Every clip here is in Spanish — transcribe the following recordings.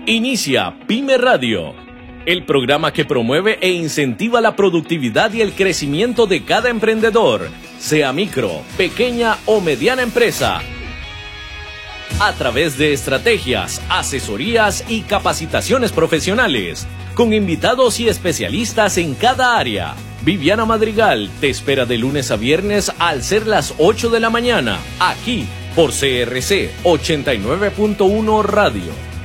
Inicia Pyme Radio, el programa que promueve e incentiva la productividad y el crecimiento de cada emprendedor, sea micro, pequeña o mediana empresa, a través de estrategias, asesorías y capacitaciones profesionales, con invitados y especialistas en cada área. Viviana Madrigal te espera de lunes a viernes al ser las 8 de la mañana, aquí por CRC 89.1 Radio.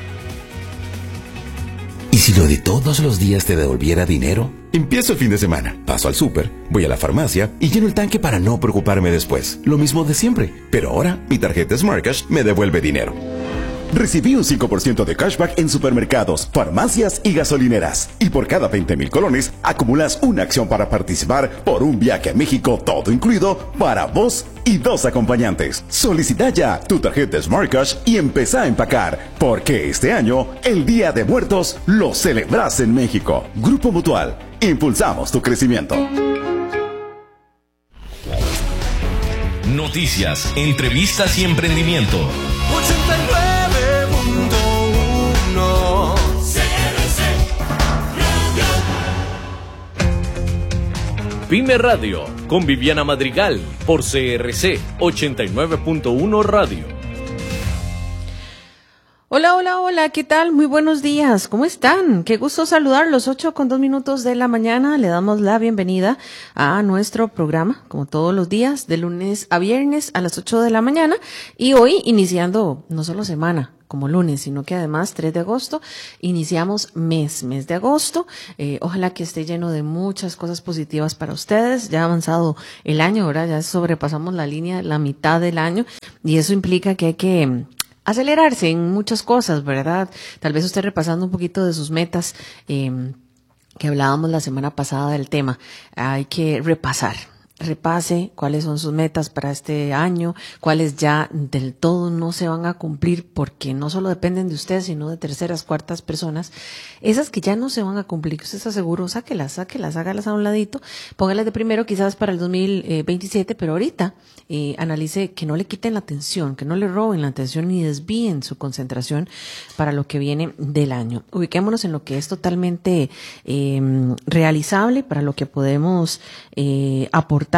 ¿Y si lo de todos los días te devolviera dinero? Empiezo el fin de semana, paso al súper, voy a la farmacia y lleno el tanque para no preocuparme después. Lo mismo de siempre, pero ahora mi tarjeta Smart Cash me devuelve dinero. Recibí un 5% de cashback en supermercados, farmacias y gasolineras. Y por cada 20,000 colones, acumulas una acción para participar por un viaje a México, todo incluido, para vos y 2 acompañantes. Solicita ya tu tarjeta Smart Cash y empezá a empacar, porque este año, el Día de Muertos, lo celebras en México. Grupo Mutual, impulsamos tu crecimiento. Noticias, entrevistas y emprendimiento. 89.1 Pyme Radio, con Viviana Madrigal, por CRC 89.1 Radio. Hola, hola, hola, ¿qué tal? Muy buenos días, ¿cómo están? Qué gusto saludarlos, 8:02 de la mañana. Le damos la bienvenida a nuestro programa, como todos los días, de lunes a viernes a las 8 de la mañana. Y hoy iniciando no solo semana, como lunes, sino que además 3 de agosto iniciamos mes de agosto. Ojalá que esté lleno de muchas cosas positivas para ustedes. Ya ha avanzado el año, ¿verdad? Ya sobrepasamos la mitad del año, y eso implica que hay que acelerarse en muchas cosas, ¿verdad? Tal vez usted repasando un poquito de sus metas, que hablábamos la semana pasada del tema. Hay que repase cuáles son sus metas para este año, cuáles ya del todo no se van a cumplir porque no solo dependen de usted, sino de terceras, cuartas personas. Esas que ya no se van a cumplir, que usted está seguro, sáquelas, hágalas a un ladito, póngalas de primero quizás para el 2027, pero ahorita analice que no le quiten la atención, que no le roben la atención ni desvíen su concentración para lo que viene del año. Ubiquémonos en lo que es totalmente realizable, para lo que podemos aportar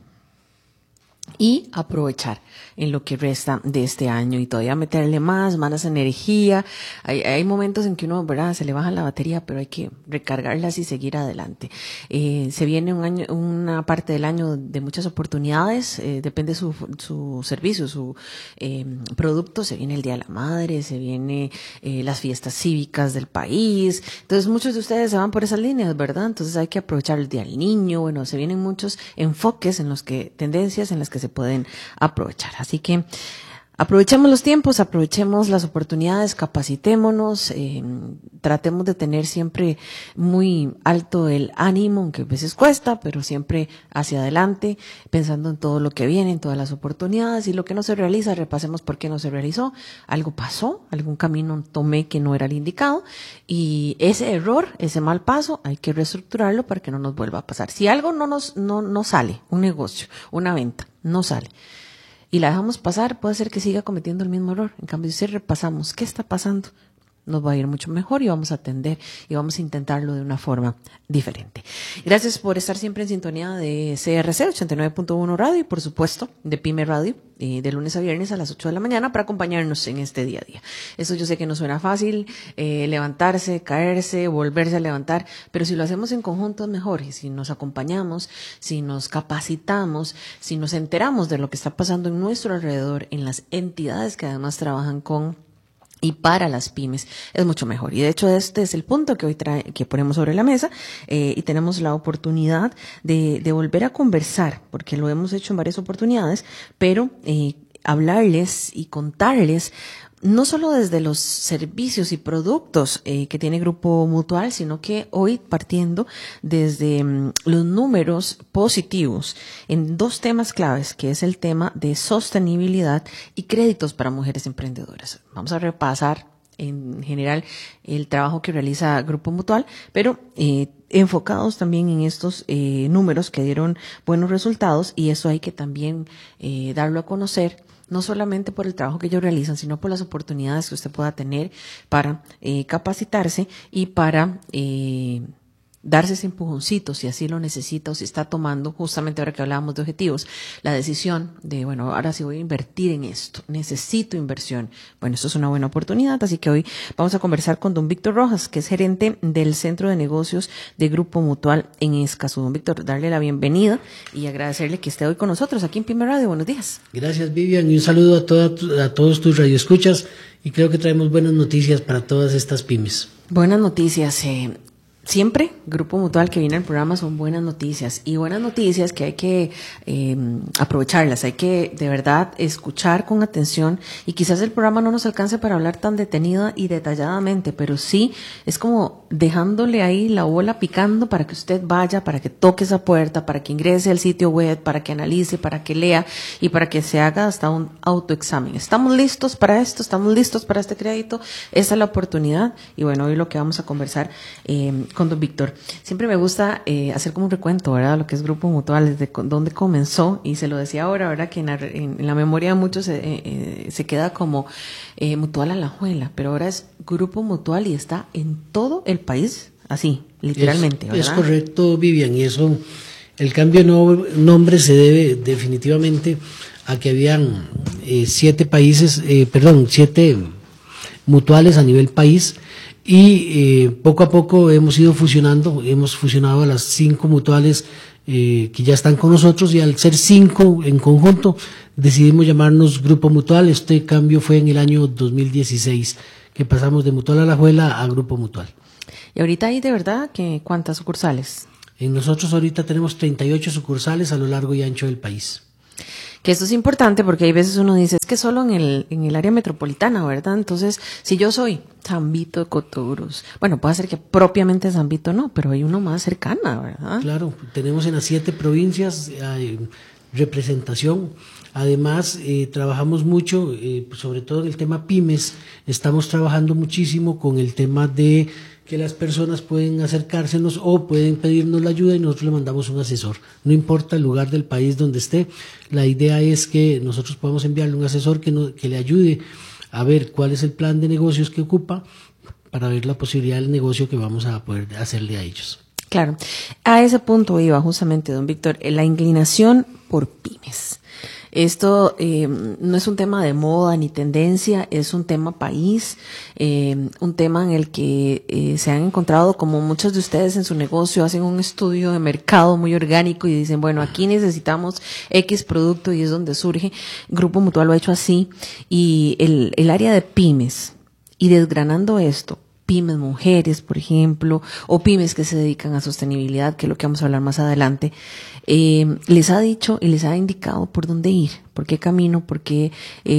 y aprovechar en lo que resta de este año, y todavía meterle más energía. Hay momentos en que uno, ¿verdad?, se le baja la batería, pero hay que recargarlas y seguir adelante. Se viene una parte del año de muchas oportunidades, depende su servicio, su producto. Se viene el Día de la Madre, se viene las fiestas cívicas del país. Entonces muchos de ustedes se van por esas líneas, ¿verdad? Entonces hay que aprovechar el Día del Niño. Bueno, se vienen muchos enfoques tendencias en las que se pueden aprovechar. Así que aprovechemos los tiempos, aprovechemos las oportunidades, capacitémonos, tratemos de tener siempre muy alto el ánimo, aunque a veces cuesta, pero siempre hacia adelante, pensando en todo lo que viene, en todas las oportunidades, y lo que no se realiza, repasemos por qué no se realizó. Algo pasó, algún camino tomé que no era el indicado, y ese error, ese mal paso, hay que reestructurarlo para que no nos vuelva a pasar. Si algo no sale, un negocio, una venta, no sale, y la dejamos pasar, puede ser que siga cometiendo el mismo error. En cambio, si repasamos qué está pasando, nos va a ir mucho mejor y vamos a atender y vamos a intentarlo de una forma diferente. Gracias por estar siempre en sintonía de CRC 89.1 Radio y, por supuesto, de Pyme Radio, de lunes a viernes a las 8 de la mañana, para acompañarnos en este día a día. Eso yo sé que no suena fácil, levantarse, caerse, volverse a levantar, pero si lo hacemos en conjunto es mejor. Y si nos acompañamos, si nos capacitamos, si nos enteramos de lo que está pasando en nuestro alrededor, en las entidades que además trabajan con y para las pymes, es mucho mejor. Y de hecho este es el punto que hoy que ponemos sobre la mesa, y tenemos la oportunidad de volver a conversar, porque lo hemos hecho en varias oportunidades, pero hablarles y contarles no solo desde los servicios y productos que tiene Grupo Mutual, sino que hoy partiendo desde los números positivos en 2 temas claves, que es el tema de sostenibilidad y créditos para mujeres emprendedoras. Vamos a repasar en general el trabajo que realiza Grupo Mutual, pero enfocados también en estos números que dieron buenos resultados, y eso hay que también darlo a conocer no solamente por el trabajo que ellos realizan, sino por las oportunidades que usted pueda tener para capacitarse y para darse ese empujoncito si así lo necesita o si está tomando, justamente ahora que hablábamos de objetivos, la decisión de, bueno, ahora sí voy a invertir en esto, necesito inversión. Bueno, esto es una buena oportunidad, así que hoy vamos a conversar con don Víctor Rojas, que es gerente del Centro de Negocios de Grupo Mutual en Escazú. Don Víctor, darle la bienvenida y agradecerle que esté hoy con nosotros aquí en Pyme Radio. Buenos días. Gracias, Vivian, y un saludo a todos tus radioescuchas, y creo que traemos buenas noticias para todas estas pymes. Buenas noticias, siempre, Grupo Mutual que viene al programa son buenas noticias, y buenas noticias que hay que aprovecharlas, hay que de verdad escuchar con atención, y quizás el programa no nos alcance para hablar tan detenida y detalladamente, pero sí es como dejándole ahí la bola picando para que usted vaya, para que toque esa puerta, para que ingrese al sitio web, para que analice, para que lea y para que se haga hasta un autoexamen. ¿Estamos listos para esto? ¿Estamos listos para este crédito? Esa es la oportunidad, y bueno, hoy lo que vamos a conversar con don Víctor. Siempre me gusta hacer como un recuento, ¿verdad? Lo que es Grupo Mutual, desde dónde comenzó, y se lo decía ahora, ¿verdad? Que en la memoria de muchos se queda como Mutual Alajuela, pero ahora es Grupo Mutual y está en todo el país, así, literalmente, ¿verdad? Es correcto, Vivian, y eso, el cambio de nombre se debe definitivamente a que habían 7 mutuales a nivel país, y poco a poco hemos ido fusionando, hemos fusionado a las 5 mutuales que ya están con nosotros, y al ser 5 en conjunto decidimos llamarnos Grupo Mutual. Este cambio fue en el año 2016, que pasamos de Mutual Alajuela a Grupo Mutual. Y ahorita hay de verdad que ¿cuántas sucursales? En nosotros ahorita tenemos 38 sucursales a lo largo y ancho del país. Que esto es importante porque hay veces uno dice, es que solo en el área metropolitana, ¿verdad? Entonces, si yo soy San Vito de Cotobruz, bueno, puede ser que propiamente San Vito no, pero hay uno más cercana, ¿verdad? Claro, tenemos en las 7 provincias representación. Además, trabajamos mucho, sobre todo en el tema pymes, estamos trabajando muchísimo con el tema de que las personas pueden acercársenos o pueden pedirnos la ayuda y nosotros le mandamos un asesor. No importa el lugar del país donde esté, la idea es que nosotros podamos enviarle un asesor que le ayude a ver cuál es el plan de negocios que ocupa para ver la posibilidad del negocio que vamos a poder hacerle a ellos. Claro, a ese punto iba justamente, don Víctor, la inclinación por pymes. Esto no es un tema de moda ni tendencia, es un tema país, un tema en el que se han encontrado, como muchos de ustedes en su negocio, hacen un estudio de mercado muy orgánico y dicen, bueno, aquí necesitamos X producto, y es donde surge. Grupo Mutual lo ha hecho así, y el área de pymes, y desgranando esto, pymes mujeres, por ejemplo, o pymes que se dedican a sostenibilidad, que es lo que vamos a hablar más adelante, les ha dicho y les ha indicado por dónde ir, por qué camino, por qué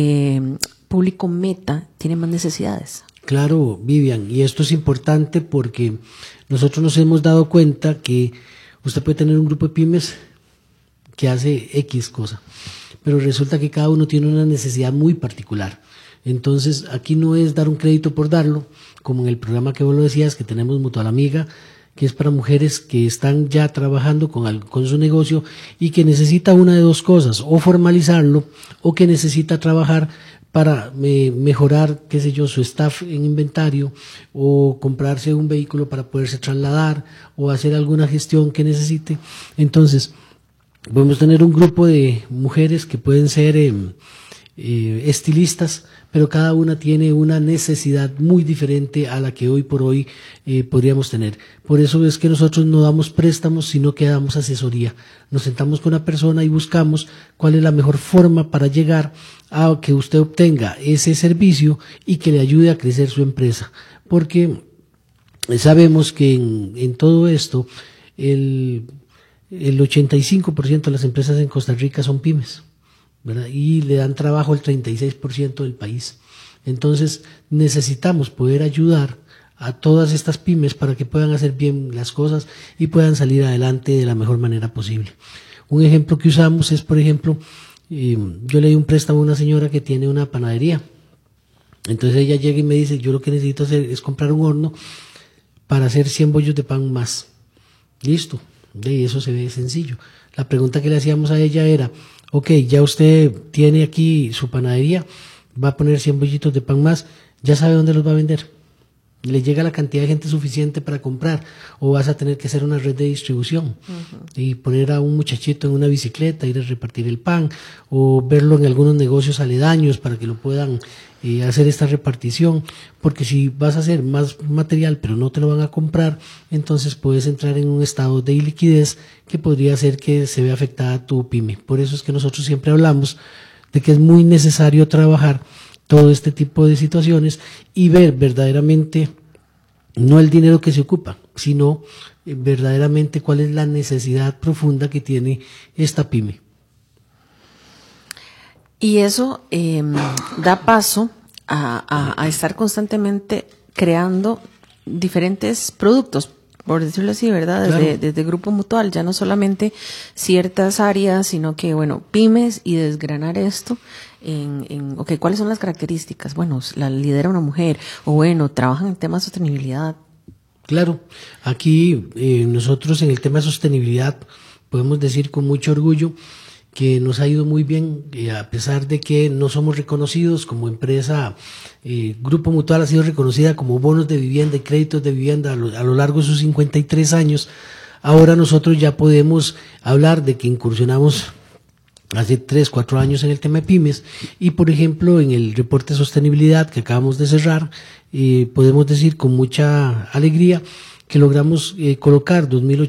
público meta tiene más necesidades. Claro, Vivian, y esto es importante porque nosotros nos hemos dado cuenta que usted puede tener un grupo de pymes que hace X cosa, pero resulta que cada uno tiene una necesidad muy particular. Entonces, aquí no es dar un crédito por darlo, como en el programa que vos lo decías, que tenemos Mutual Amiga, que es para mujeres que están ya trabajando con su negocio y que necesita una de dos cosas, o formalizarlo, o que necesita trabajar para mejorar, qué sé yo, su staff en inventario, o comprarse un vehículo para poderse trasladar, o hacer alguna gestión que necesite. Entonces, podemos tener un grupo de mujeres que pueden ser estilistas, pero cada una tiene una necesidad muy diferente a la que hoy por hoy podríamos tener. Por eso es que nosotros no damos préstamos, sino que damos asesoría. Nos sentamos con una persona y buscamos cuál es la mejor forma para llegar a que usted obtenga ese servicio y que le ayude a crecer su empresa. Porque sabemos que en todo esto el 85% de las empresas en Costa Rica son pymes, ¿verdad? Y le dan trabajo al 36% del país. Entonces necesitamos poder ayudar a todas estas pymes para que puedan hacer bien las cosas y puedan salir adelante de la mejor manera posible. Un ejemplo que usamos es, por ejemplo, yo le di un préstamo a una señora que tiene una panadería. Entonces ella llega y me dice, yo lo que necesito hacer es comprar un horno para hacer 100 bollos de pan más. Listo. Y eso se ve sencillo. La pregunta que le hacíamos a ella era, ok, ya usted tiene aquí su panadería, va a poner 100 bollitos de pan más, ya sabe dónde los va a vender. Le llega la cantidad de gente suficiente para comprar, o vas a tener que hacer una red de distribución y poner a un muchachito en una bicicleta, ir a repartir el pan, o verlo en algunos negocios aledaños para que lo puedan hacer esta repartición, porque si vas a hacer más material pero no te lo van a comprar, entonces puedes entrar en un estado de iliquidez que podría hacer que se vea afectada tu pyme. Por eso es que nosotros siempre hablamos de que es muy necesario trabajar todo este tipo de situaciones y ver verdaderamente no el dinero que se ocupa, sino verdaderamente cuál es la necesidad profunda que tiene esta pyme. Y eso da paso a estar constantemente creando diferentes productos, por decirlo así, ¿verdad? Desde Grupo Mutual, ya no solamente ciertas áreas, sino que, bueno, pymes, y desgranar esto okay, ¿cuáles son las características? Bueno, la lidera una mujer, o bueno, trabajan en temas de sostenibilidad. Claro, aquí nosotros en el tema de sostenibilidad podemos decir con mucho orgullo que nos ha ido muy bien, a pesar de que no somos reconocidos como empresa. Grupo Mutual ha sido reconocida como bonos de vivienda y créditos de vivienda a lo largo de sus 53 años. Ahora nosotros ya podemos hablar de que incursionamos hace 3, 4 años en el tema de pymes, y por ejemplo en el reporte de sostenibilidad que acabamos de cerrar, podemos decir con mucha alegría que logramos colocar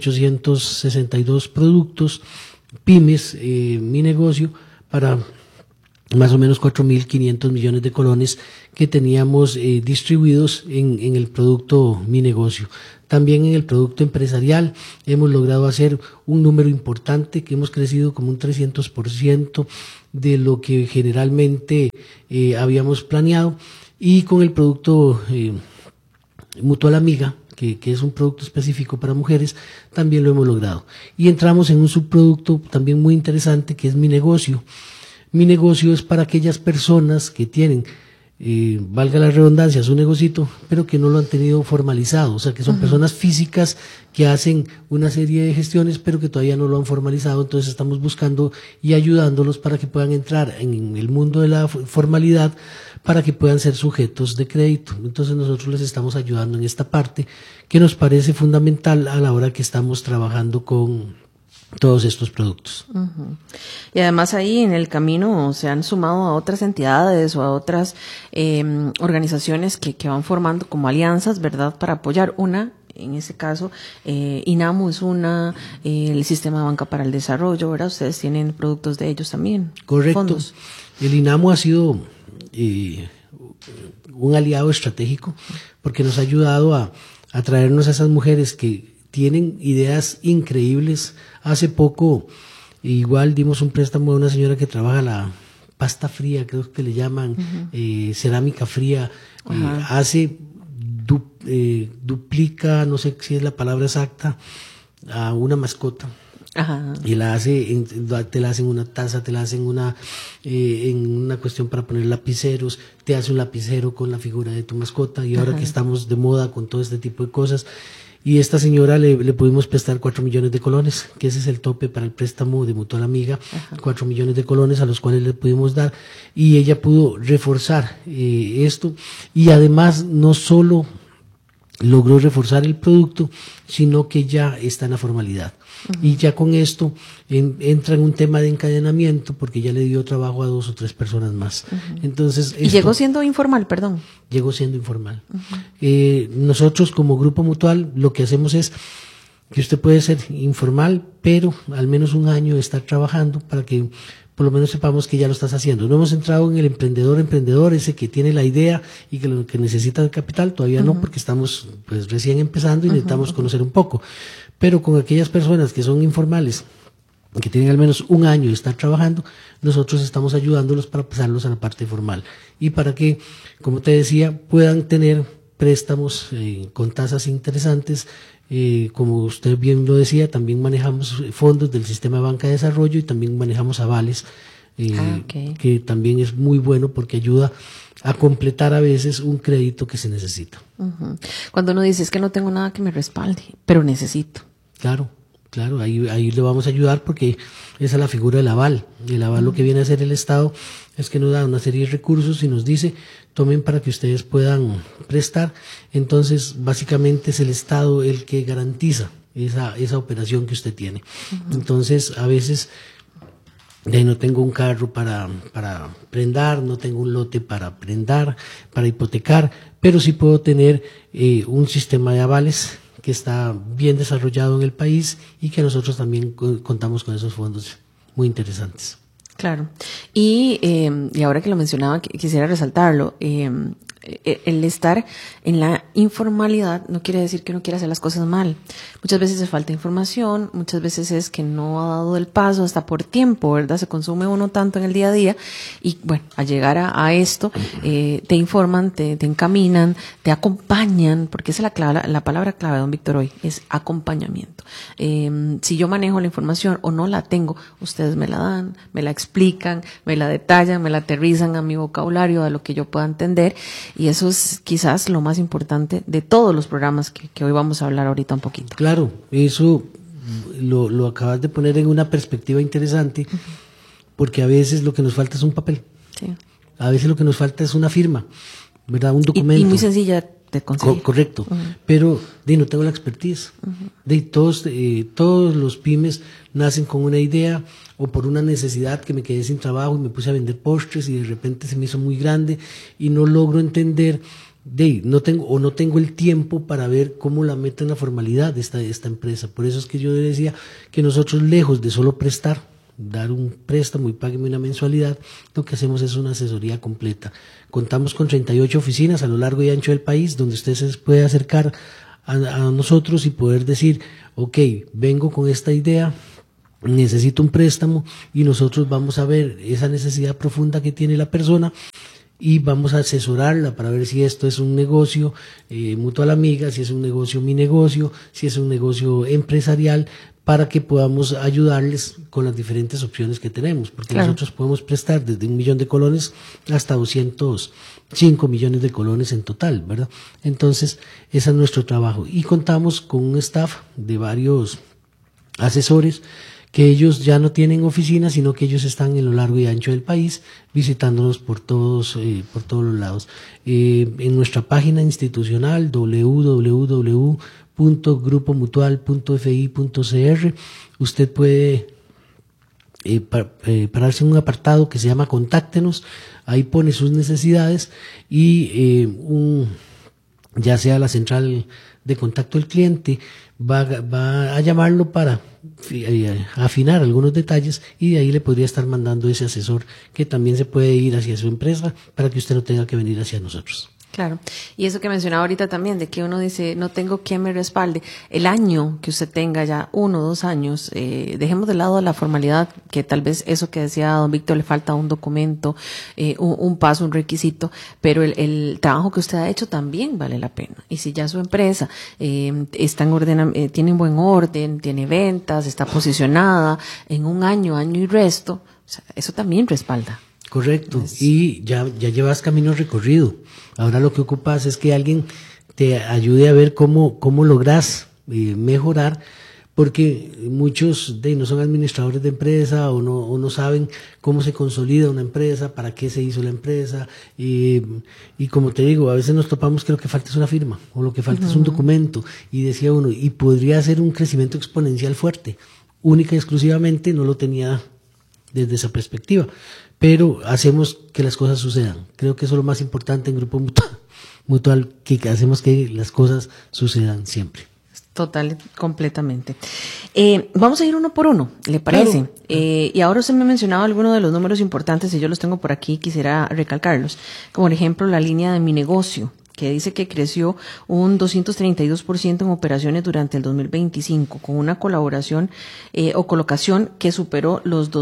2.862 productos pymes, mi negocio, para más o menos 4.500 millones de colones que teníamos distribuidos en el producto mi negocio. También en el producto empresarial hemos logrado hacer un número importante, que hemos crecido como un 300% de lo que generalmente habíamos planeado, y con el producto Mutual Amiga, que es un producto específico para mujeres, también lo hemos logrado. Y entramos en un subproducto también muy interesante, que es mi negocio. Mi negocio es para aquellas personas que tienen, valga la redundancia, su negocito, pero que no lo han tenido formalizado, o sea, que son personas físicas que hacen una serie de gestiones, pero que todavía no lo han formalizado. Entonces estamos buscando y ayudándolos para que puedan entrar en el mundo de la formalidad, para que puedan ser sujetos de crédito. Entonces nosotros les estamos ayudando en esta parte, que nos parece fundamental a la hora que estamos trabajando con todos estos productos. Y además ahí en el camino se han sumado a otras entidades o a otras organizaciones que van formando como alianzas, ¿verdad?, para apoyar una. En ese caso, INAMU es una, el Sistema de Banca para el Desarrollo, ¿verdad? Ustedes tienen productos de ellos también. Correcto. Fondos. El INAMU ha sido un aliado estratégico, porque nos ha ayudado a traernos a esas mujeres que tienen ideas increíbles. Hace poco igual dimos un préstamo a una señora que trabaja la pasta fría, creo que le llaman, cerámica fría, hace duplica, no sé si es la palabra exacta, a una mascota. Ajá. Y la hace, te la hacen una taza, te la hacen en una cuestión para poner lapiceros, te hace un lapicero con la figura de tu mascota. Y ahora que estamos de moda con todo este tipo de cosas, y esta señora le pudimos prestar 4 millones de colones, que ese es el tope para el préstamo de Mutual Amiga. 4 millones de colones a los cuales le pudimos dar, y ella pudo reforzar esto, y además no solo logró reforzar el producto, sino que ya está en la formalidad. Y ya con esto entra en un tema de encadenamiento, porque ya le dio trabajo a 2 o 3 personas más. Entonces, y llegó siendo informal, perdón. Llegó siendo informal. Nosotros como Grupo Mutual lo que hacemos es que usted puede ser informal, pero al menos un año estar trabajando para que por lo menos sepamos que ya lo estás haciendo. No hemos entrado en el emprendedor, ese que tiene la idea y que lo que necesita el capital, todavía no, porque estamos pues recién empezando y necesitamos conocer un poco. Pero con aquellas personas que son informales, que tienen al menos un año de estar trabajando, nosotros estamos ayudándolos para pasarlos a la parte formal, y para que, como te decía, puedan tener préstamos con tasas interesantes. Como usted bien lo decía, también manejamos fondos del Sistema de Banca de Desarrollo, y también manejamos avales, que también es muy bueno porque ayuda a completar a veces un crédito que se necesita. Cuando uno dice, es que no tengo nada que me respalde, pero necesito. Claro, Claro, ahí le vamos a ayudar porque esa es la figura del aval. El aval lo que viene a hacer el Estado es que nos da una serie de recursos y nos dice, tomen para que ustedes puedan prestar. Entonces, básicamente es el Estado el que garantiza esa operación que usted tiene. Entonces, a veces no tengo un carro para prendar, no tengo un lote para prendar, para hipotecar, pero sí puedo tener un sistema de avales que está bien desarrollado en el país y que nosotros también contamos con esos fondos muy interesantes. Claro. Y ahora que lo mencionaba, quisiera resaltarlo. El estar en la informalidad no quiere decir que uno quiera hacer las cosas mal. Muchas veces es falta de información, muchas veces es que no ha dado el paso hasta por tiempo, ¿verdad? Se consume uno tanto en el día a día y bueno, al llegar a esto, te informan, te encaminan, te acompañan, porque esa es la palabra clave, don Víctor, hoy, es acompañamiento. Si yo manejo la información o no la tengo, ustedes me la dan, me la explican, me la detallan, me la aterrizan a mi vocabulario, a lo que yo pueda entender. Y eso es quizás lo más importante de todos los programas que hoy vamos a hablar ahorita un poquito. Claro, eso lo acabas de poner en una perspectiva interesante, porque a veces lo que nos falta es un papel. Sí. A veces lo que nos falta es una firma, ¿verdad? Un documento. Y muy sencilla de conseguir. Correcto, pero no tengo la expertise. Todos los pymes nacen con una idea o por una necesidad que me quedé sin trabajo y me puse a vender postres y de repente se me hizo muy grande y no logro entender, no tengo el tiempo para ver cómo la meto en la formalidad de esta empresa. Por eso es que yo decía que nosotros, lejos de solo dar un préstamo y págueme una mensualidad, lo que hacemos es una asesoría completa. Contamos con 38 oficinas a lo largo y ancho del país donde usted se puede acercar a nosotros y poder decir, ok, vengo con esta idea, necesito un préstamo y nosotros vamos a ver esa necesidad profunda que tiene la persona y vamos a asesorarla para ver si esto es un negocio mutual amiga, si es un negocio mi negocio, si es un negocio empresarial, para que podamos ayudarles con las diferentes opciones que tenemos, porque claro, nosotros podemos prestar desde 1 millón de colones hasta 205 millones de colones en total, ¿verdad? Entonces, ese es nuestro trabajo y contamos con un staff de varios asesores que ellos ya no tienen oficina, sino que ellos están en lo largo y ancho del país, visitándonos por todos los lados. En nuestra página institucional, www.grupomutual.fi.cr, usted puede pararse en un apartado que se llama Contáctenos, ahí pone sus necesidades y ya sea la central de contacto del cliente va a llamarlo para afinar algunos detalles y de ahí le podría estar mandando ese asesor que también se puede ir hacia su empresa para que usted no tenga que venir hacia nosotros. Claro, y eso que mencionaba ahorita también, de que uno dice, no tengo quien me respalde. El año que usted tenga ya 1 o 2 años, dejemos de lado la formalidad, que tal vez eso que decía don Víctor, le falta un documento, un paso, un requisito, pero el trabajo que usted ha hecho también vale la pena. Y si ya su empresa está tiene un buen orden, tiene ventas, está posicionada en un año y resto, o sea, eso también respalda. Correcto, y ya llevas camino recorrido. Ahora lo que ocupas es que alguien te ayude a ver cómo logras mejorar, porque muchos no son administradores de empresa o no saben cómo se consolida una empresa, para qué se hizo la empresa, y como te digo, a veces nos topamos que lo que falta es una firma o lo que falta es un documento, y decía uno, y podría ser un crecimiento exponencial fuerte, única y exclusivamente no lo tenía desde esa perspectiva, pero hacemos que las cosas sucedan. Creo que eso es lo más importante en Grupo Mutual, que hacemos que las cosas sucedan siempre. Total, completamente. Vamos a ir uno por uno, ¿le parece? Claro. Y ahora usted me mencionaba algunos de los números importantes y yo los tengo por aquí, quisiera recalcarlos. Como por ejemplo la línea de mi negocio, que dice que creció un 232% en operaciones durante el 2025, con una colaboración o colocación que superó los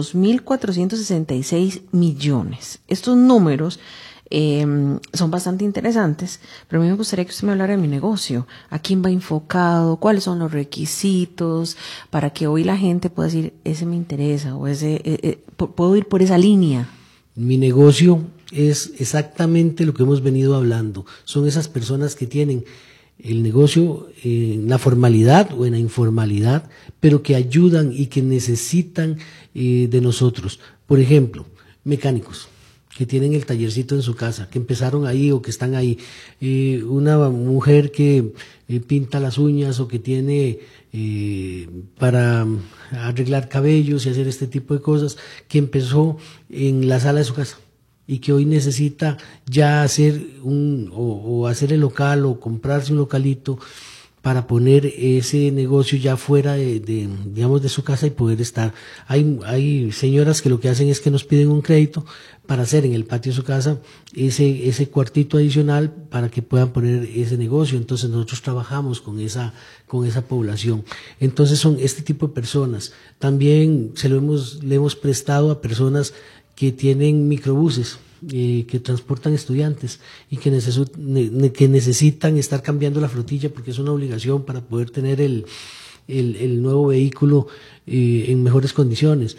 2.466 millones. Estos números son bastante interesantes, pero a mí me gustaría que usted me hablara de mi negocio. ¿A quién va enfocado? ¿Cuáles son los requisitos? Para que hoy la gente pueda decir, ese me interesa, o puedo ir por esa línea. Mi negocio es exactamente lo que hemos venido hablando. Son esas personas que tienen el negocio en la formalidad o en la informalidad, pero que ayudan y que necesitan de nosotros. Por ejemplo, mecánicos que tienen el tallercito en su casa, que empezaron ahí o que están ahí, una mujer que pinta las uñas o que tiene para arreglar cabellos y hacer este tipo de cosas, que empezó en la sala de su casa y que hoy necesita ya hacer o hacer el local o comprarse un localito para poner ese negocio ya fuera digamos, de su casa y poder estar. Hay señoras que lo que hacen es que nos piden un crédito para hacer en el patio de su casa ese cuartito adicional para que puedan poner ese negocio. Entonces nosotros trabajamos con esa población. Entonces son este tipo de personas. También le hemos prestado a personas que tienen microbuses, que transportan estudiantes y que necesitan estar cambiando la flotilla porque es una obligación para poder tener el nuevo vehículo en mejores condiciones.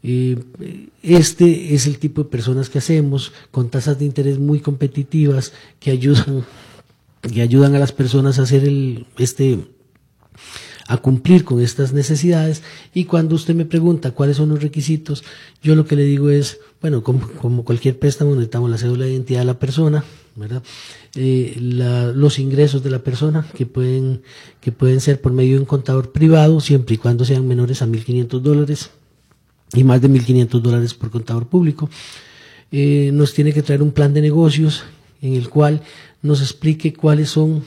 Este es el tipo de personas que hacemos, con tasas de interés muy competitivas que ayudan a las personas a hacer a cumplir con estas necesidades. Y cuando usted me pregunta cuáles son los requisitos, yo lo que le digo es, bueno, como cualquier préstamo necesitamos la cédula de identidad de la persona, ¿verdad? Los ingresos de la persona que pueden ser por medio de un contador privado, siempre y cuando sean menores a $1,500 y más de $1,500 por contador público. Nos tiene que traer un plan de negocios en el cual nos explique cuáles son,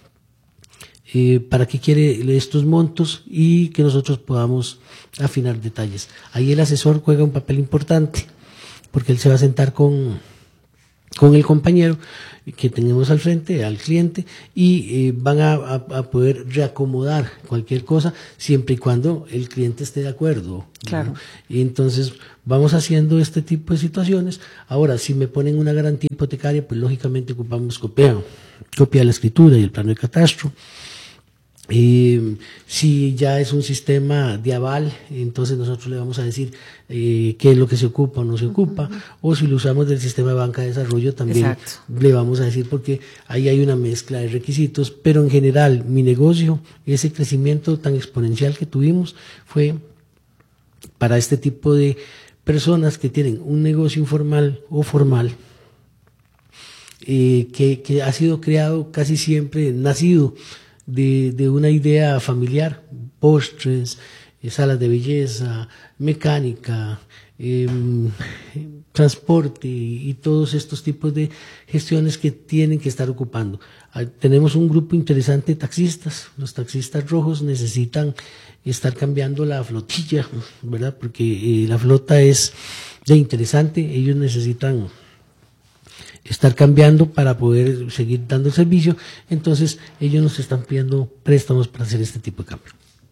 para qué quiere estos montos y que nosotros podamos afinar detalles. Ahí el asesor juega un papel importante porque él se va a sentar con el compañero que tenemos al frente, al cliente, y van a poder reacomodar cualquier cosa siempre y cuando el cliente esté de acuerdo. Claro. ¿No? Y entonces vamos haciendo este tipo de situaciones. Ahora, si me ponen una garantía hipotecaria, pues lógicamente ocupamos copia de la escritura y el plano de catastro. Si ya es un sistema de aval, entonces nosotros le vamos a decir qué es lo que se ocupa o no se ocupa, o si lo usamos del sistema de banca de desarrollo también. Exacto. Le vamos a decir, porque ahí hay una mezcla de requisitos, pero en general mi negocio, ese crecimiento tan exponencial que tuvimos fue para este tipo de personas que tienen un negocio informal o formal, que ha sido creado casi siempre, nacido de una idea familiar: postres, salas de belleza, mecánica, transporte y todos estos tipos de gestiones que tienen que estar ocupando. Tenemos un grupo interesante de taxistas. Los taxistas rojos necesitan estar cambiando la flotilla, ¿verdad? Porque la flota es interesante. Ellos necesitan estar cambiando para poder seguir dando el servicio. Entonces ellos nos están pidiendo préstamos para hacer este tipo de cambio.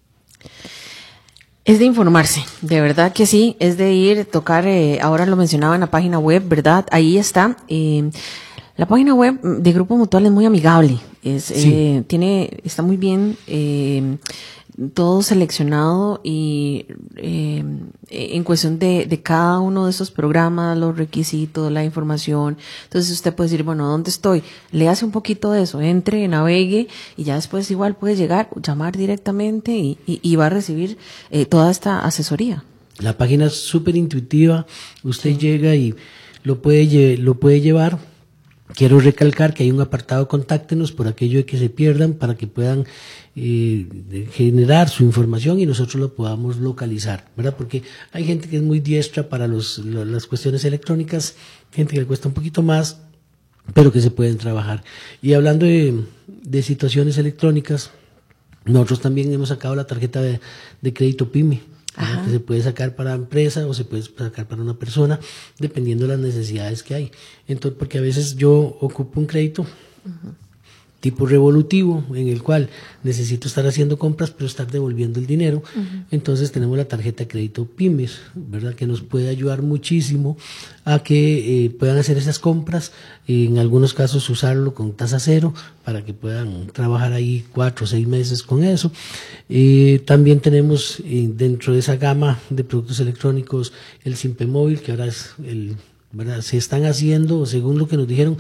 Es de informarse, de verdad que sí, es de ir, tocar, ahora lo mencionaba en la página web, ¿verdad? Ahí está. La página web de Grupo Mutual es muy amigable, sí. Está muy bien, todo seleccionado y en cuestión de cada uno de estos programas, los requisitos, la información. Entonces usted puede decir, bueno, ¿dónde estoy? Le hace un poquito de eso, entre, navegue y ya después igual puede llegar, llamar directamente y va a recibir toda esta asesoría. La página es súper intuitiva, usted llega y lo puede llevar. Quiero recalcar que hay un apartado contáctenos por aquello de que se pierdan, para que puedan generar su información y nosotros lo podamos localizar, ¿verdad? Porque hay gente que es muy diestra para las cuestiones electrónicas, gente que le cuesta un poquito más, pero que se pueden trabajar. Y hablando de situaciones electrónicas, nosotros también hemos sacado la tarjeta de crédito PYME, que se puede sacar para empresa o se puede sacar para una persona, dependiendo de las necesidades que hay. Entonces, porque a veces yo ocupo un crédito tipo revolutivo, en el cual necesito estar haciendo compras pero estar devolviendo el dinero. Entonces tenemos la tarjeta de crédito PYMES, ¿verdad? Que nos puede ayudar muchísimo a que puedan hacer esas compras, en algunos casos usarlo con tasa cero para que puedan trabajar ahí 4 o 6 meses con eso. También tenemos dentro de esa gama de productos electrónicos el Simpe Móvil, que ahora es ¿verdad? Se están haciendo, según lo que nos dijeron,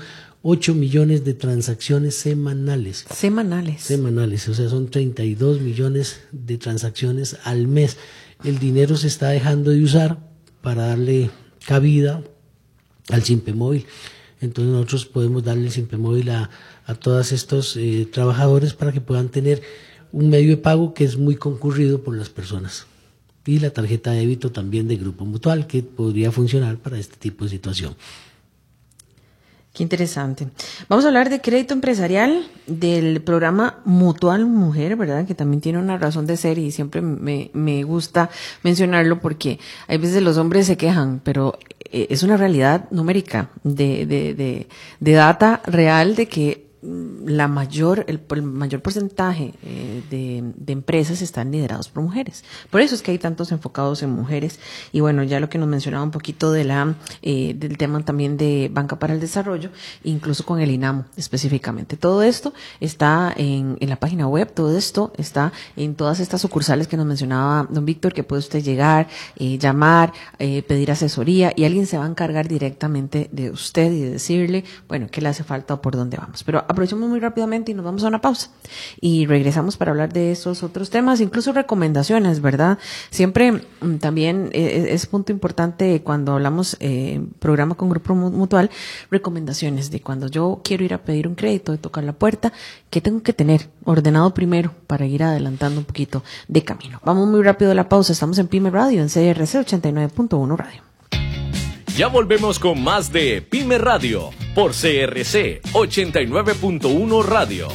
8 millones de transacciones semanales. Semanales, o sea, son 32 millones de transacciones al mes. El dinero se está dejando de usar para darle cabida al Simpe Móvil. Entonces nosotros podemos darle el Simpe Móvil a todos estos trabajadores para que puedan tener un medio de pago que es muy concurrido por las personas. Y la tarjeta de débito también de Grupo Mutual, que podría funcionar para este tipo de situación. Qué interesante. Vamos a hablar de crédito empresarial, del programa Mutual Mujer, ¿verdad? Que también tiene una razón de ser y siempre me gusta mencionarlo porque hay veces los hombres se quejan, pero es una realidad numérica de data real de que el mayor porcentaje de empresas están liderados por mujeres. Por eso es que hay tantos enfocados en mujeres. Y bueno, ya lo que nos mencionaba un poquito del tema también de Banca para el Desarrollo, incluso con el INAMO específicamente. Todo esto está en la página web, todo esto está en todas estas sucursales que nos mencionaba don Víctor, que puede usted llegar, llamar, pedir asesoría y alguien se va a encargar directamente de usted y de decirle, bueno, qué le hace falta o por dónde vamos. Pero aprovechamos muy rápidamente y nos vamos a una pausa y regresamos para hablar de esos otros temas, incluso recomendaciones, ¿verdad? Siempre también es punto importante cuando hablamos programa con Grupo Mutual, recomendaciones de cuando yo quiero ir a pedir un crédito, de tocar la puerta, ¿qué tengo que tener ordenado primero para ir adelantando un poquito de camino? Vamos muy rápido a la pausa, estamos en Pyme Radio, en CRC 89.1 Radio. Ya volvemos con más de Pyme Radio por CRC 89.1 Radio.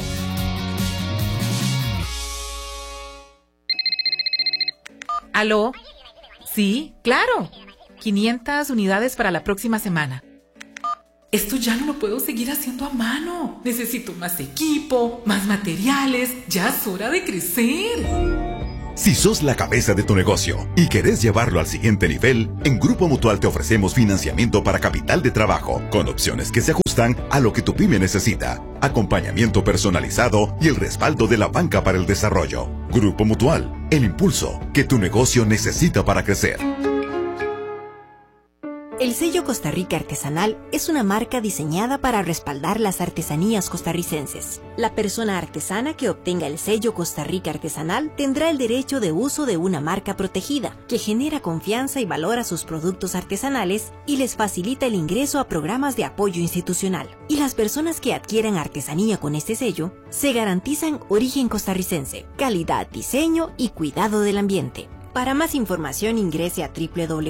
¿Aló? Sí, claro. 500 unidades para la próxima semana. Esto ya no lo puedo seguir haciendo a mano. Necesito más equipo, más materiales. Ya es hora de crecer. Si sos la cabeza de tu negocio y querés llevarlo al siguiente nivel, en Grupo Mutual te ofrecemos financiamiento para capital de trabajo, con opciones que se ajustan a lo que tu pyme necesita, acompañamiento personalizado y el respaldo de la Banca para el Desarrollo. Grupo Mutual, el impulso que tu negocio necesita para crecer. El sello Costa Rica Artesanal es una marca diseñada para respaldar las artesanías costarricenses. La persona artesana que obtenga el sello Costa Rica Artesanal tendrá el derecho de uso de una marca protegida, que genera confianza y valora sus productos artesanales y les facilita el ingreso a programas de apoyo institucional. Y las personas que adquieran artesanía con este sello se garantizan origen costarricense, calidad, diseño y cuidado del ambiente. Para más información ingrese a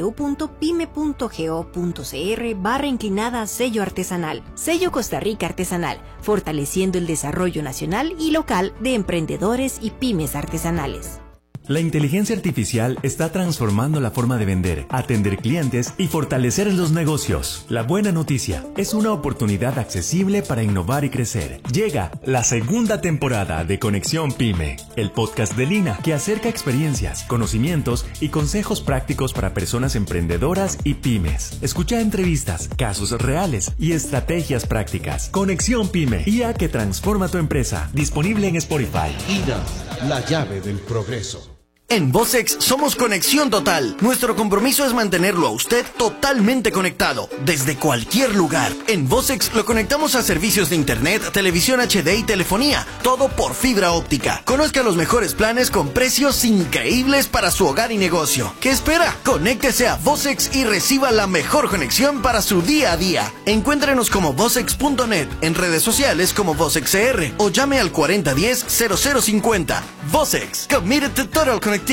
www.pyme.go.cr/sello artesanal. Sello Costa Rica Artesanal, fortaleciendo el desarrollo nacional y local de emprendedores y pymes artesanales. La inteligencia artificial está transformando la forma de vender, atender clientes y fortalecer los negocios. La buena noticia es una oportunidad accesible para innovar y crecer. Llega la segunda temporada de Conexión Pyme, el podcast de Lina que acerca experiencias, conocimientos y consejos prácticos para personas emprendedoras y pymes. Escucha entrevistas, casos reales y estrategias prácticas. Conexión Pyme, IA que transforma tu empresa. Disponible en Spotify. INA, la llave del progreso. En Vocex somos conexión total. Nuestro compromiso es mantenerlo a usted totalmente conectado, desde cualquier lugar. En Vocex lo conectamos a servicios de internet, televisión HD y telefonía, todo por fibra óptica. Conozca los mejores planes con precios increíbles para su hogar y negocio. ¿Qué espera? Conéctese a Vocex y reciba la mejor conexión para su día a día. Encuéntrenos como vocex.net, en redes sociales como VocexCR o llame al 4010-0050. Vocex, committed to total connectivity.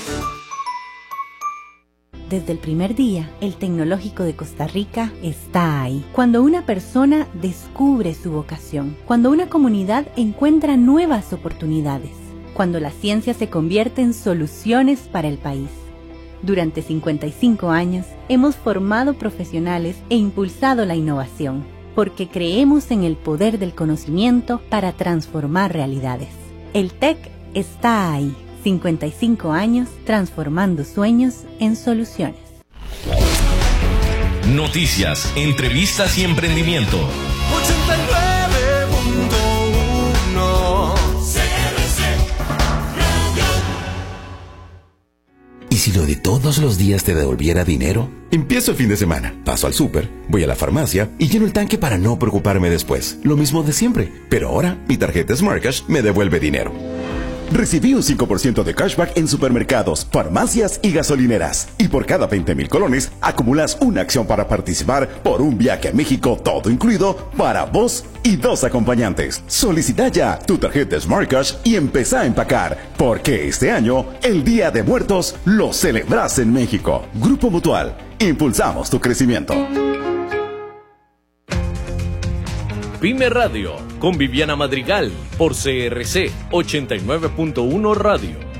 Desde el primer día, el Tecnológico de Costa Rica está ahí. Cuando una persona descubre su vocación, cuando una comunidad encuentra nuevas oportunidades, cuando la ciencia se convierte en soluciones para el país. Durante 55 años, hemos formado profesionales e impulsado la innovación, porque creemos en el poder del conocimiento para transformar realidades. El TEC está ahí. 55 años transformando sueños en soluciones. Noticias, entrevistas y emprendimiento. 89.1 CRC Radio. si lo de todos los días te devolviera dinero? Empiezo el fin de semana, paso al súper, voy a la farmacia y lleno el tanque para no preocuparme después. Lo mismo de siempre, pero ahora mi tarjeta Smart Cash me devuelve dinero. Recibí un 5% de cashback en supermercados, farmacias y gasolineras. Y por cada 20,000 colones, acumulas una acción para participar por un viaje a México, todo incluido, para vos y 2 acompañantes. Solicita ya tu tarjeta Smart Cash y empezá a empacar, porque este año, el Día de Muertos, lo celebras en México. Grupo Mutual, impulsamos tu crecimiento. Pyme Radio, con Viviana Madrigal, por CRC 89.1 Radio.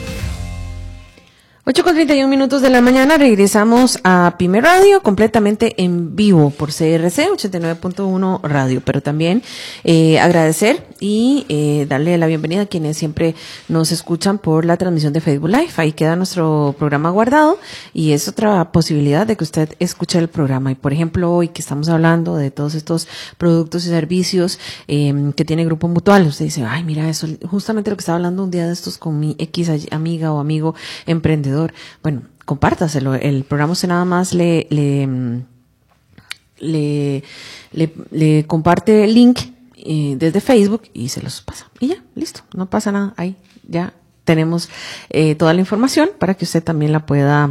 8:31 de la mañana, regresamos a Pyme Radio, completamente en vivo por CRC 89.1 Radio, pero también agradecer y darle la bienvenida a quienes siempre nos escuchan por la transmisión de Facebook Live. Ahí queda nuestro programa guardado y es otra posibilidad de que usted escuche el programa. Y por ejemplo, hoy que estamos hablando de todos estos productos y servicios que tiene Grupo Mutual, usted dice, ay, mira, eso justamente lo que estaba hablando un día de estos con mi X amiga o amigo emprendedor. Bueno, compártaselo. El programa usted nada más le comparte el link desde Facebook y se los pasa. Y ya, listo, no pasa nada. Ahí ya tenemos toda la información para que usted también la pueda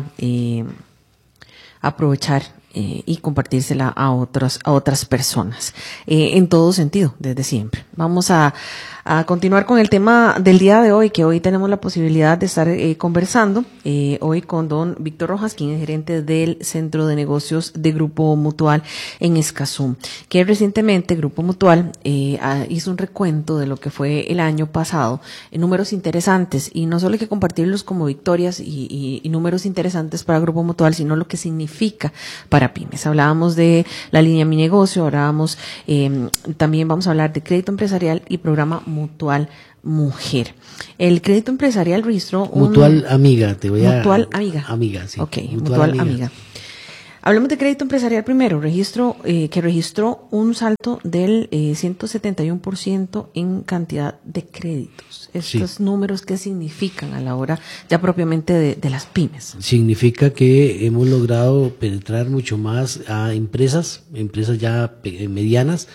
aprovechar y compartírsela a otras personas. En todo sentido, desde siempre. Vamos a continuar con el tema del día de hoy, que hoy tenemos la posibilidad de estar conversando hoy con don Víctor Rojas, quien es gerente del Centro de Negocios de Grupo Mutual en Escazú, que recientemente Grupo Mutual hizo un recuento de lo que fue el año pasado, en números interesantes, y no solo hay que compartirlos como victorias y números interesantes para Grupo Mutual, sino lo que significa para pymes. Hablábamos de la línea Mi Negocio, hablábamos también vamos a hablar de crédito empresarial y programa Mutual Mujer. El crédito empresarial registró Mutual Amiga, Mutual Amiga. Amiga, sí. Ok, Mutual Amiga. Hablemos de crédito empresarial primero. Que registró un salto del 171% en cantidad de créditos. Estos números, ¿qué significan a la hora ya propiamente de las pymes? Significa que hemos logrado penetrar mucho más a empresas ya medianas,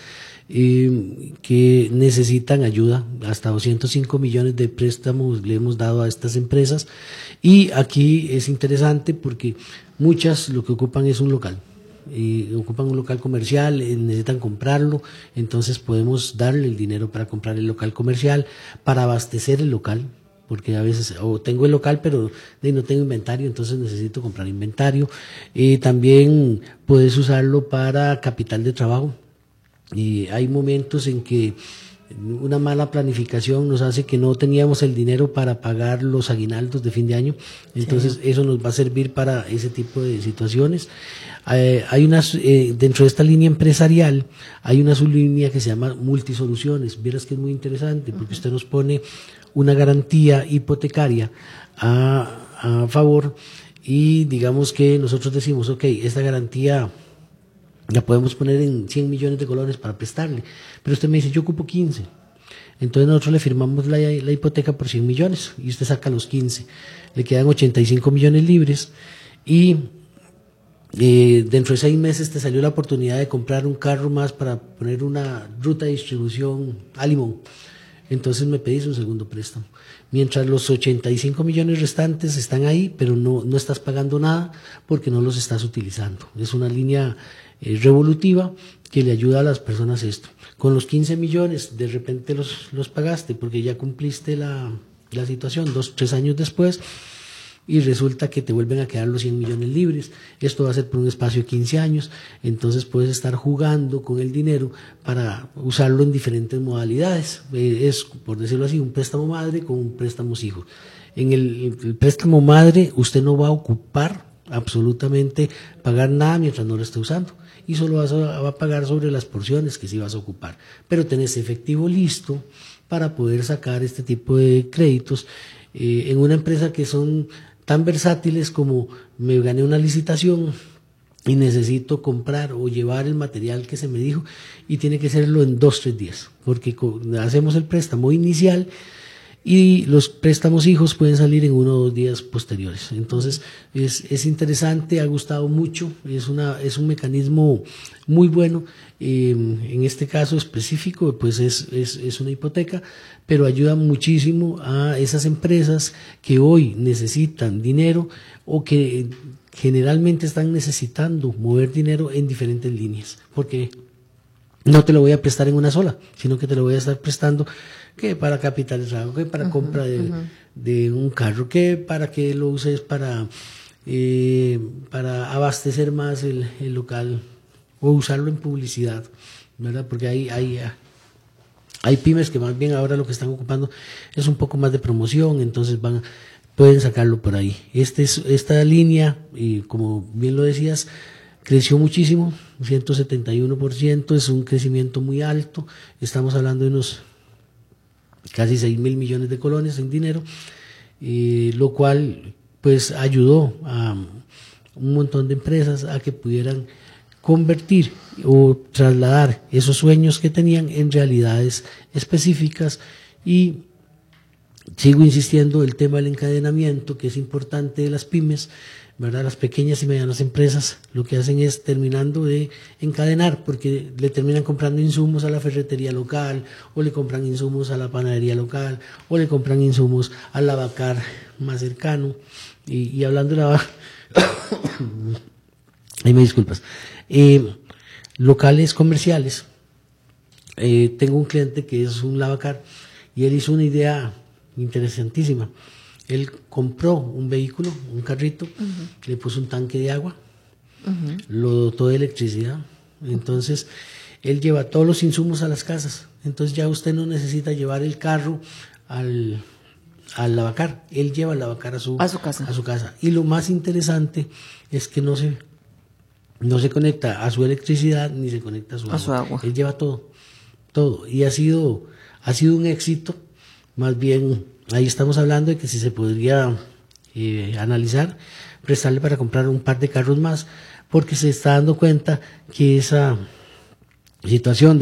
que necesitan ayuda. Hasta 205 millones de préstamos le hemos dado a estas empresas, y aquí es interesante porque muchas lo que ocupan es un local, ocupan un local comercial, necesitan comprarlo, entonces podemos darle el dinero para comprar el local comercial, para abastecer el local, porque a veces tengo el local pero no tengo inventario, entonces necesito comprar inventario. También puedes usarlo para capital de trabajo. Y hay momentos en que una mala planificación nos hace que no teníamos el dinero para pagar los aguinaldos de fin de año, entonces eso nos va a servir para ese tipo de situaciones. Hay dentro de esta línea empresarial hay una sublínea que se llama multisoluciones. Vieras que es muy interesante porque usted nos pone una garantía hipotecaria a favor, y digamos que nosotros decimos, ok, esta garantía la podemos poner en 100 millones de colones para prestarle, pero usted me dice, yo ocupo 15. Entonces nosotros le firmamos la hipoteca por 100 millones y usted saca los 15. Le quedan 85 millones libres, y dentro de 6 meses te salió la oportunidad de comprar un carro más para poner una ruta de distribución a Limón. Entonces me pedís un segundo préstamo. Mientras los 85 millones restantes están ahí, pero no estás pagando nada porque no los estás utilizando. Es una línea revolutiva que le ayuda a las personas esto. Con los 15 millones de repente los pagaste porque ya cumpliste la situación 2-3 años después, y resulta que te vuelven a quedar los 100 millones libres. Esto va a ser por un espacio de 15 años, entonces puedes estar jugando con el dinero para usarlo en diferentes modalidades. Es, por decirlo así, un préstamo madre con un préstamo hijo. En el préstamo madre usted no va a ocupar absolutamente pagar nada mientras no lo esté usando, y solo va a pagar sobre las porciones que sí vas a ocupar, pero tenés efectivo listo para poder sacar este tipo de créditos en una empresa que son tan versátiles como me gané una licitación y necesito comprar o llevar el material que se me dijo, y tiene que serlo en 2-3 días, porque hacemos el préstamo inicial y los préstamos hijos pueden salir en 1 o 2 días posteriores. Entonces es interesante, ha gustado mucho, es un mecanismo muy bueno. En este caso específico pues es una hipoteca, pero ayuda muchísimo a esas empresas que hoy necesitan dinero o que generalmente están necesitando mover dinero en diferentes líneas, porque no te lo voy a prestar en una sola, sino que te lo voy a estar prestando que para capital de trabajo, que para compra de un carro, que para que lo uses para abastecer más el local o usarlo en publicidad, ¿verdad? Porque hay pymes que más bien ahora lo que están ocupando es un poco más de promoción, entonces pueden sacarlo por ahí. Esta línea, como bien lo decías, creció muchísimo, 171%, es un crecimiento muy alto, estamos hablando de unos casi 6.000 millones de colones en dinero, lo cual pues ayudó a un montón de empresas a que pudieran convertir o trasladar esos sueños que tenían en realidades específicas. Y sigo insistiendo el tema del encadenamiento, que es importante de las pymes, ¿verdad? Las pequeñas y medianas empresas lo que hacen es terminando de encadenar, porque le terminan comprando insumos a la ferretería local, o le compran insumos a la panadería local, o le compran insumos al lavacar más cercano. Y hablando de ahí me disculpas, locales comerciales, tengo un cliente que es un lavacar y él hizo una idea interesantísima. Él compró un vehículo, un carrito, le puso un tanque de agua, lo dotó de electricidad. Entonces, él lleva todos los insumos a las casas. Entonces, ya usted no necesita llevar el carro al lavacar. Él lleva el lavacar a su casa. Y lo más interesante es que no se conecta a su electricidad ni se conecta a su agua. Él lleva todo. Y ha sido un éxito. Más bien, ahí estamos hablando de que si se podría analizar, prestarle para comprar un par de carros más, porque se está dando cuenta que esa situación